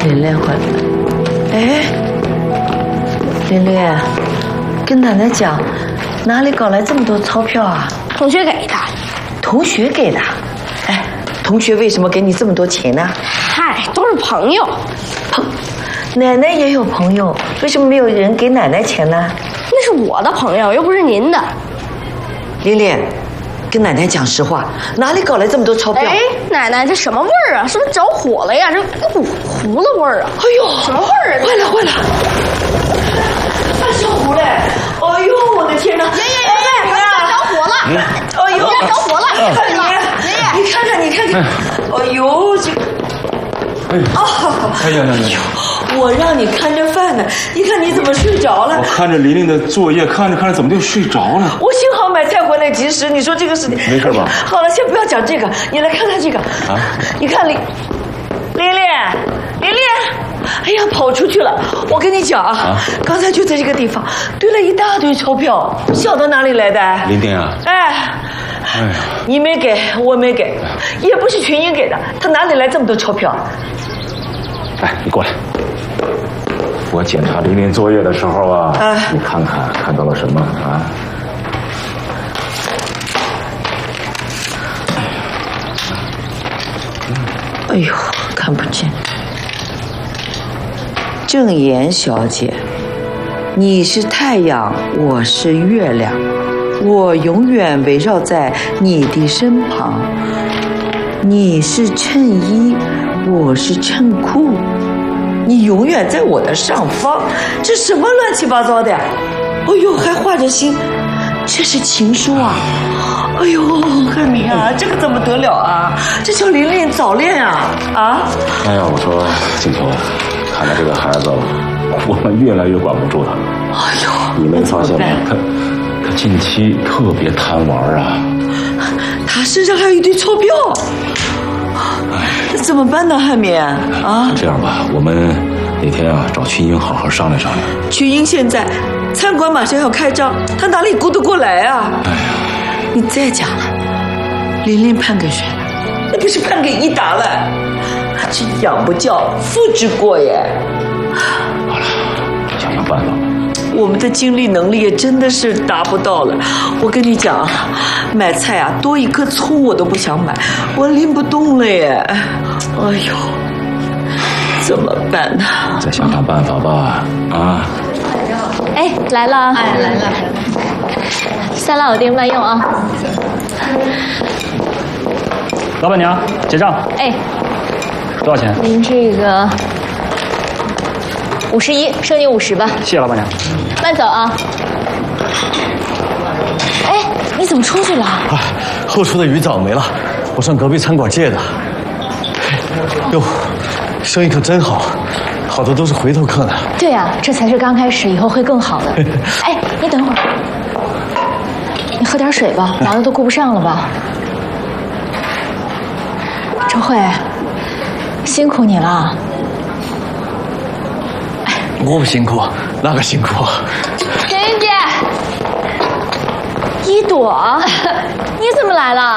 琳琳回来了。哎，琳琳，跟奶奶讲，哪里搞来这么多钞票啊？ 同学给的。 同学给的？哎，同学为什么给你这么多钱呢？ 嗨，都是朋友。 奶奶也有朋友，为什么没有人给奶奶钱呢？ 那是我的朋友，又不是您的。 琳琳，跟奶奶讲实话，哪里搞来这么多钞票？ 哎，奶奶，这什么味儿啊？是不是着火了呀？这一股糊了味儿啊！ 哎呦， 什么味儿啊？ 坏了坏了，炭烧糊嘞！哎呦，我的天哪！ 爷爷，家着火了！ 哎呦， 家着火了！ 看你，你看看，你看看，哎呦，这。 哎呀， 我让你看着饭呢，你看你怎么睡着了？ 我看着琳琳的作业，看着看着怎么就睡着了？ 我幸好买菜回来及时，你说这个事情没事吧？ 好了，先不要讲这个，你来看看这个啊！你看琳琳，哎呀，跑出去了！我跟你讲啊，刚才就在这个地方堆了一大堆钞票，不晓得哪里来的。 琳琳啊， 哎呀，你没给，我没给，也不是群英给的，他哪里来这么多钞票？ 哎，你过来。我检查琳琳作业的时候啊，你看到了什么啊？ 哎呦，看不见。郑妍小姐，你是太阳，我是月亮，我永远围绕在你的身旁。你是衬衣，我是衬裤，你永远在我的上方。这什么乱七八糟的呀？哎呦，还画着心，这是情书啊！哎呦，汉明啊，这个怎么得了啊？这叫琳琳早恋啊！啊！ 哎呀，我说静秋，看来这个孩子，我们越来越管不住他了。 哎呦， 你没发现吗？他近期特别贪玩啊。 他身上还有一堆钞票，那怎么办呢，汉民啊？ 这样吧，我们那天啊找群英好好商量商量。 群英现在餐馆马上要开张，他哪里顾得过来啊？ 哎呀， 你再讲了，琳琳判给谁了？那不是判给一达了？这养不教，父之过耶。 好了，想想办法吧。 我们的精力能力也真的是达不到了。我跟你讲，买菜啊，多一颗葱我都不想买，我拎不动了耶。哎呦，怎么办呢？ 再想想办法吧，啊！ 哎，来了！哎，来了。3老丁慢用啊。 老板娘，结账。 哎， 多少钱？ 您这个51，剩你50吧。 谢谢老板娘。 慢走啊！哎，你怎么出去了？ 啊，后厨的鱼早没了，我上隔壁餐馆借的。哟，生意可真好，好多都是回头客呢。 对呀，这才是刚开始，以后会更好的。哎，你等会儿，你喝点水吧，忙的都顾不上了吧？周慧，辛苦你了。 我不辛苦，哪个辛苦？ 婷姐，一朵，你怎么来了？